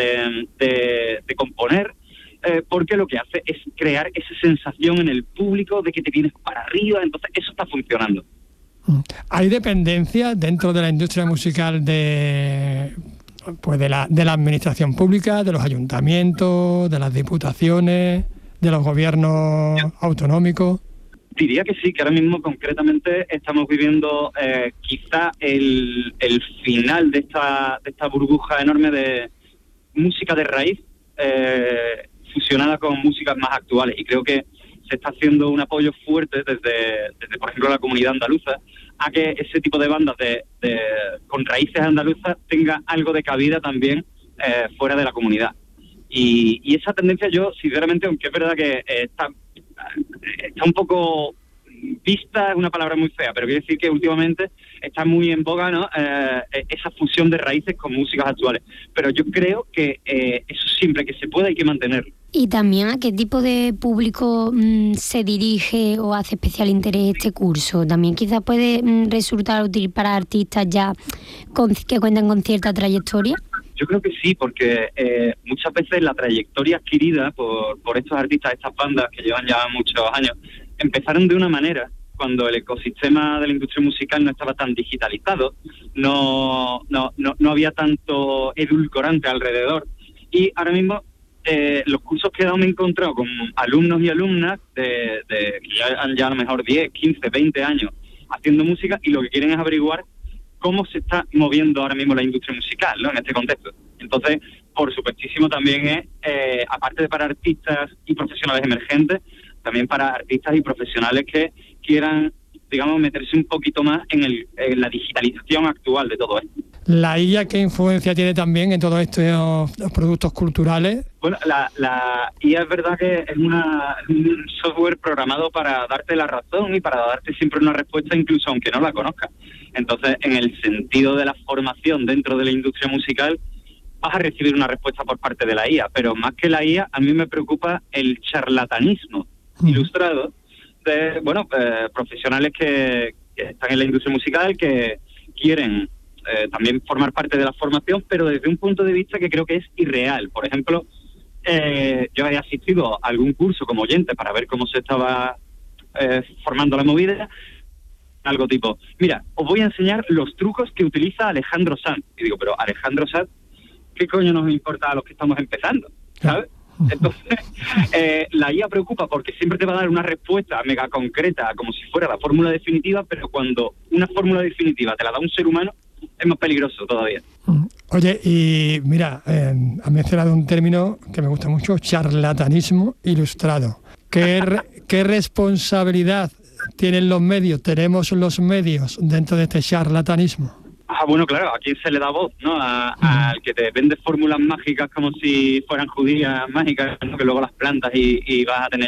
de componer, porque lo que hace es crear esa sensación en el público de que te vienes para arriba. Entonces eso está funcionando. ¿Hay dependencia dentro de la industria musical de la administración pública, de los ayuntamientos, de las diputaciones, de los gobiernos autonómicos? Diría que sí, que ahora mismo concretamente estamos viviendo quizá el final de esta burbuja enorme de música de raíz fusionada con músicas más actuales, y creo que se está haciendo un apoyo fuerte desde por ejemplo la comunidad andaluza a que ese tipo de bandas con raíces andaluzas tenga algo de cabida también fuera de la comunidad. Y esa tendencia, yo sinceramente, aunque es verdad que está un poco vista, es una palabra muy fea, pero quiero decir que últimamente está muy en boga, ¿no? Esa fusión de raíces con músicas actuales. Pero yo creo que eso siempre que se pueda hay que mantenerlo. Y también, ¿a qué tipo de público se dirige o hace especial interés este curso? También quizás puede resultar útil para artistas ya que cuentan con cierta trayectoria. Yo creo que sí, porque muchas veces la trayectoria adquirida por estos artistas, estas bandas que llevan ya muchos años, empezaron de una manera cuando el ecosistema de la industria musical no estaba tan digitalizado, no había tanto edulcorante alrededor. Y ahora mismo los cursos que he dado me he encontrado con alumnos y alumnas que ya han a lo mejor 10, 15, 20 años haciendo música, y lo que quieren es averiguar cómo se está moviendo ahora mismo la industria musical, ¿no? En este contexto. Entonces, por supuestísimo, también es, aparte de para artistas y profesionales emergentes, también para artistas y profesionales que quieran, digamos, meterse un poquito más en la digitalización actual de todo esto. ¿La IA qué influencia tiene también en todos estos productos culturales? Bueno, la IA es verdad que es un software programado para darte la razón y para darte siempre una respuesta, incluso aunque no la conozcas. Entonces, en el sentido de la formación dentro de la industria musical, vas a recibir una respuesta por parte de la IA, pero más que la IA, a mí me preocupa el charlatanismo ilustrado de, profesionales que están en la industria musical, que quieren también formar parte de la formación, pero desde un punto de vista que creo que es irreal. Por ejemplo, yo he asistido a algún curso como oyente para ver cómo se estaba formando la movida, algo tipo, mira, os voy a enseñar los trucos que utiliza Alejandro Sanz. Y digo, pero Alejandro Sanz, ¿qué coño nos importa a los que estamos empezando? ¿Sabes? Entonces, la IA preocupa porque siempre te va a dar una respuesta mega concreta, como si fuera la fórmula definitiva, pero cuando una fórmula definitiva te la da un ser humano, es más peligroso todavía. Oye, y mira, has mencionado un término que me gusta mucho, charlatanismo ilustrado. ¿Qué responsabilidad tienen los medios, tenemos los medios dentro de este charlatanismo? Bueno, claro, ¿a quién se le da voz? ¿No? Al que te vende fórmulas mágicas como si fueran judías mágicas, ¿no? Que luego las plantas y vas a tener